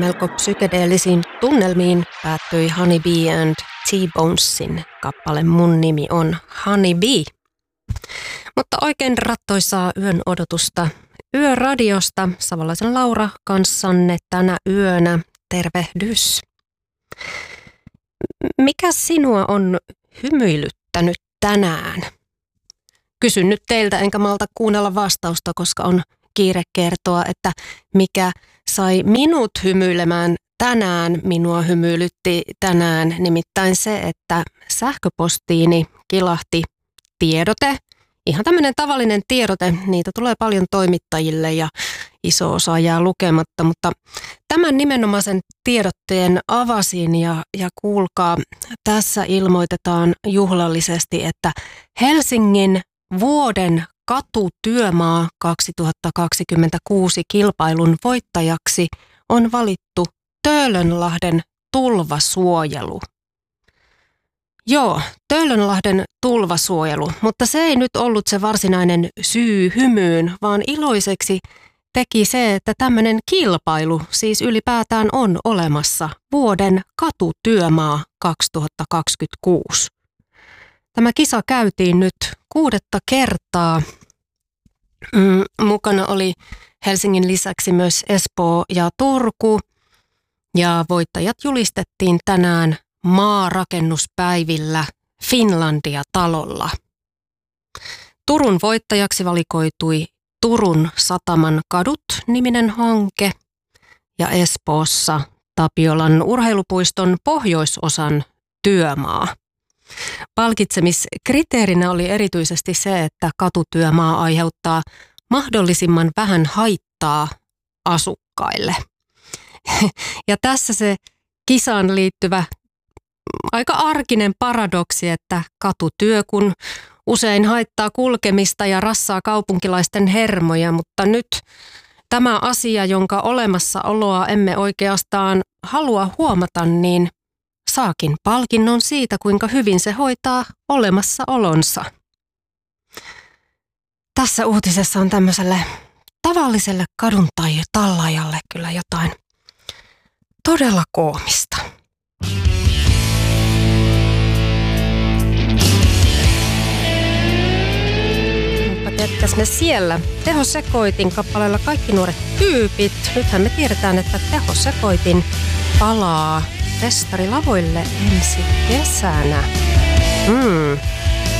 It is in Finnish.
melko psykedeellisiin tunnelmiin päättyi Honey Bee and T-Bonesin kappale Mun nimi on Honey Bee. Mutta oikein rattoisaa yön odotusta Yöradiosta Savolaisen Laura kanssanne tänä yönä. Tervehdys. Mikä sinua on hymyilyttänyt tänään? Kysyn nyt teiltä enkä malta kuunnella vastausta, koska on kiire kertoa, että mikä sai minut hymyilemään tänään. Minua hymyilytti tänään nimittäin se, että sähköpostiini kilahti tiedote. Ihan tämmöinen tavallinen tiedote, niitä tulee paljon toimittajille ja iso osa jää lukematta, mutta tämän nimenomaisen tiedotteen avasin ja kuulkaa, tässä ilmoitetaan juhlallisesti, että Helsingin vuoden katutyömaa 2026 kilpailun voittajaksi on valittu Töölönlahden tulvasuojelu. Joo, Töölönlahden tulvasuojelu, mutta se ei nyt ollut se varsinainen syy hymyyn, vaan iloiseksi teki se, että tämmöinen kilpailu siis ylipäätään on olemassa vuoden katutyömaa 2026. Tämä kisa käytiin nyt 6. kertaa. Mukana oli Helsingin lisäksi myös Espoo ja Turku ja voittajat julistettiin tänään maarakennuspäivillä Finlandia-talolla. Turun voittajaksi valikoitui Turun sataman kadut-niminen hanke ja Espoossa Tapiolan urheilupuiston pohjoisosan työmaa. Palkitsemiskriteerinä oli erityisesti se, että katutyömaa aiheuttaa mahdollisimman vähän haittaa asukkaille. Ja tässä se kisaan liittyvä aika arkinen paradoksi, että katutyö kun usein haittaa kulkemista ja rassaa kaupunkilaisten hermoja, mutta nyt tämä asia, jonka olemassaoloa emme oikeastaan halua huomata, niin saakin palkinnon siitä, kuinka hyvin se hoitaa olemassaolonsa. Tässä uutisessa on tämmöiselle tavalliselle kadun tai tallaajalle kyllä jotain todella koomista. Jätkäs ne siellä. Tehosekoitin kappaleella Kaikki nuoret tyypit. Nythän me tiedetään, että tehosekoitin palaa festarilavoille ensi kesänä.